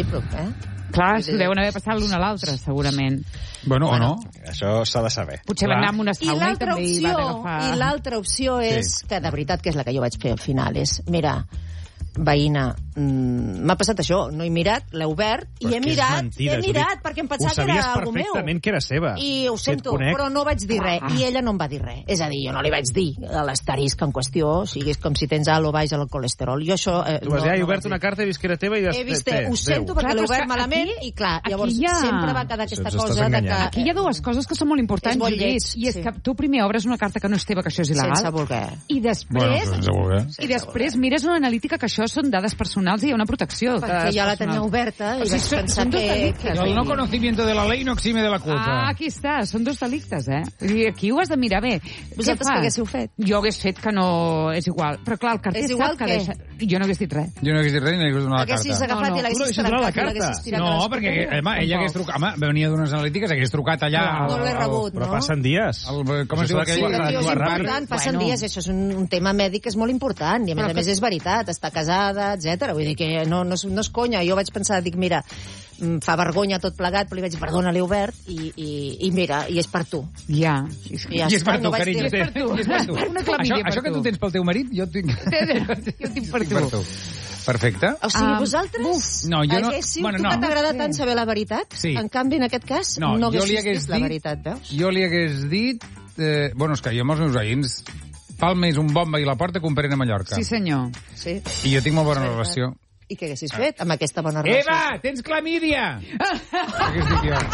Clar, s'ho deuen haver passat l'un a l'altre, segurament. Bueno, o no. Això s'ha de saber. Potser va anar amb una sauna i també hi va haver agafar... I l'altra opció és, que de veritat que és la que jo vaig fer al final, és, mira, veïna, m'ha passat això, no he mirat, l'he obert, i he mirat, perquè em pensava que era algú meu. Ho sabies perfectament que era seva. I ho sento, però no vaig dir res, i ella no em va dir res. És a dir, jo no li vaig dir a l'asterisc en qüestió, o sigui, és com si tens alt o baix al colesterol. Jo això... Tu vas dir, he obert una carta, he vist que era teva, i he vist, ho sento perquè l'he obert malament, i clar, llavors sempre va quedar aquesta cosa de que... Aquí hi ha dues coses que són molt importants, Judit, i és que tu primer obres una carta que no és teva, que això és il·legal. Sense voler. I després mires una analítica que això són dades personals i hi ha una protecció. Perquè ja la tenia oberta i vaig pensar que... El no conocimiento de la ley no exime de la culpa. Aquí està, són dos delictes, I aquí ho has de mirar bé. Vosaltres què haguéssiu fet? Jo hagués fet que no... És igual. Però clar, el carter sap que deixa... Jo no hagués dit res. Jo no hagués dit res ni hagués donat la carta. Haguessis agafat i l'haguessis trencat. No, perquè ella hagués trucat... Home, venia d'unes analítiques, hagués trucat allà... No l'he rebut, no? Però passen dies. Com es diu aquell? Passen dies, això és un tema mèdic, és molt important, i a més és veritat, està casada, etc. Vull dir que no és conya. Jo vaig pensar, dic, mira, fa vergonya tot plegat, però li vaig dir, perdona, l'he obert, i mira, i és per tu. Ja. I és per tu, carinyo. Això que tu tens pel teu marit, jo tinc... Jo tinc per tu. Perfecte. O sigui, vosaltres haguéssiu... Tu que t'agrada tant saber la veritat? En canvi, en aquest cas, no haguessis dit la veritat, veus? Jo li hagués dit... Bueno, és que jo amb els meus veïns... Palma és un bomba i la porta que un parent a Mallorca. Sí, senyor. I jo tinc molt bona relació. I què haguessis fet amb aquesta bona relació? Eva, tens clamídia! Hagués dit jo.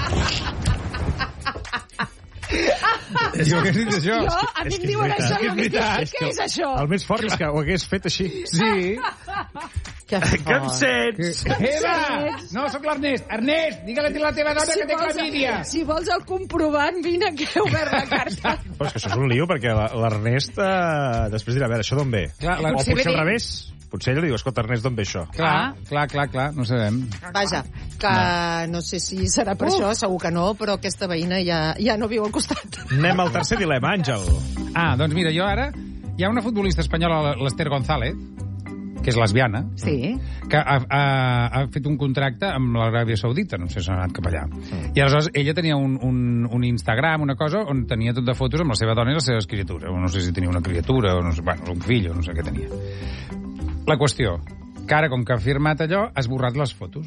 Jo hagués dit això. A mi em diuen això i què és això? El més fort és que ho hagués fet així. Sí. Que em sents? Eva! No, sóc l'Ernest. Ernest, digue-li a la teva dona que té clamídia. Si vols el comprovant, vine que he obert la carta. Però és que això és un lío, perquè l'Ernest després dirà, a veure, això d'on ve? O potser al revés. Potser ella li diu, escolta, Ernest, d'on ve això? Clar, no sabem. Vaja, que no sé si serà per això, segur que no, però aquesta veïna ja no viu al costat. Anem al tercer dilema, Àngel. Doncs mira, jo ara... Hi ha una futbolista espanyola, l'Esther González, que és lesbiana, que ha fet un contracte amb l'Aràbia Saudita, no sé si s'ha anat cap allà. I aleshores ella tenia un Instagram, una cosa, on tenia tot de fotos amb la seva dona i les seves criatures. No sé si tenia una criatura, o no sé, un fill, o no sé què tenia. La qüestió, que ara, com que ha firmat allò, ha esborrat les fotos.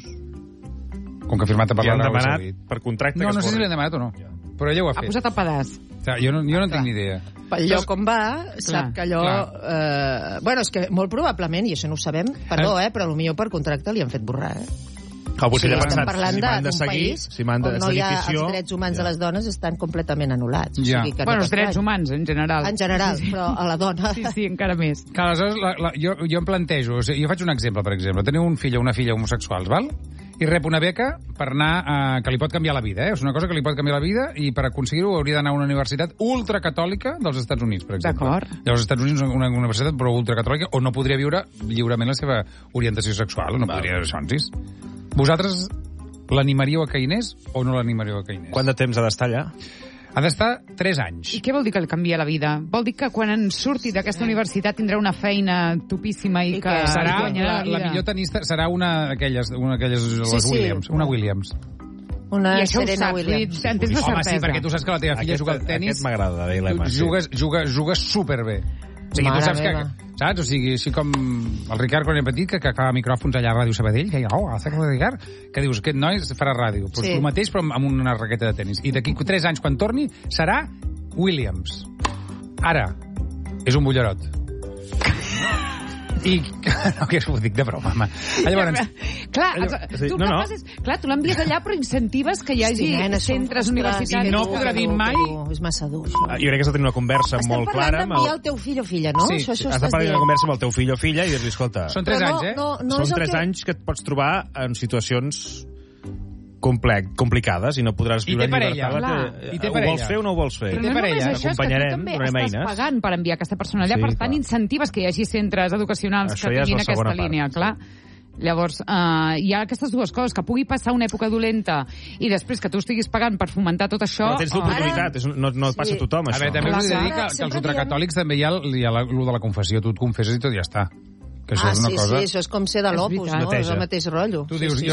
Com que ha firmat per l'Aràbia Saudita. Per contracte que no sé si l'han demanat o no, però ella ho ha fet. Ha posat a pedaç. Jo no tinc ni idea. Pel lloc on va, sap que allò... Bueno, és que molt probablement, i això no ho sabem, perdó, però potser per contracte li han fet borrar, estem parlant d'un país on no hi ha els drets humans de les dones estan completament anul·lats. Bueno, els drets humans, en general. En general, però a la dona... Sí, encara més. Que aleshores, jo em plantejo, jo faig un exemple, per exemple. Teniu un fill o una filla homosexuals, val? I rep una beca per anar... que li pot canviar la vida, És una cosa que li pot canviar la vida i per aconseguir-ho hauria d'anar a una universitat ultracatòlica dels Estats Units, per exemple. D'acord. I als Estats Units una universitat però ultracatòlica on no podria viure lliurement la seva orientació sexual, no podria ser sonsis. Vosaltres l'animaríeu a que hi anés o no l'animaríeu a que hi anés? Quant de temps ha d'estar allà? Ha d'estar 3 anys. I què vol dir que li canvia la vida? Vol dir que quan en surti d'aquesta universitat tindrà una feina topíssima i que serà la millor tenista, serà una d'aquelles, les Williams, una Williams. Una Serena Williams. Home, sí, perquè tu saps que la teva filla juga al tenis. Aquest m'agrada, dilema. Jugues superbé. O sigui, tu saps que... Saps? O sigui, així com el Ricard quan era petit, que acaba micròfons allà a Ràdio Sabadell, que que dius, aquest noi farà ràdio. Però tu mateix, però amb una raqueta de tenis. I d'aquí 3 anys, quan torni, serà Williams. Ara, és un bullerot. I... No, que ho dic de broma, home. Llavors... Clar, tu l'envies allà, però incentives que hi hagi centres universitaris. No podrà dir mai... És massa dur, Jo crec que has de tenir una conversa molt clara... Estem parlant d'enviar el teu fill o filla, no? Sí, has de parlar una conversa amb el teu fill o filla i dir-li, escolta... Són 3 anys, Són 3 anys que et pots trobar en situacions complicades i no podràs viure en llibertat. Ho vols fer o no ho vols fer? Però no només això, és que tu també estàs pagant per enviar aquesta persona allà, per tant incentives que hi hagi centres educacionals que tinguin aquesta línia, clar. Llavors, hi ha aquestes dues coses, que pugui passar una època dolenta i després que tu estiguis pagant per fomentar tot això... Però tens l'oportunitat, no et passa a tothom, això. A veure, també us he de dir que els ultracatòlics també hi ha allò de la confessió, tu et confesses i tot ja està. Que això és una cosa... Sí, això és com ser de l'Opus, no? És el mateix rotllo. Tu dius,